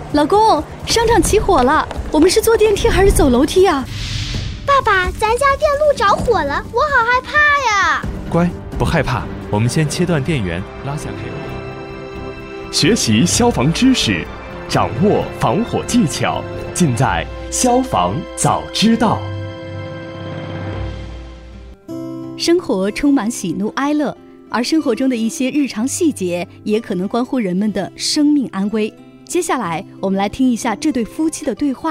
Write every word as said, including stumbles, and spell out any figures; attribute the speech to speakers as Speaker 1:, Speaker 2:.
Speaker 1: 老公，商场起火了，我们是坐电梯还是走楼梯啊？
Speaker 2: 爸爸，咱家电路着火了，我好害怕呀！
Speaker 3: 乖，不害怕，我们先切断电源，拉下开关。
Speaker 4: 学习消防知识，掌握防火技巧，尽在消防早知道。
Speaker 1: 生活充满喜怒哀乐，而生活中的一些日常细节也可能关乎人们的生命安危。接下来，我们来听一下这对夫妻的对话。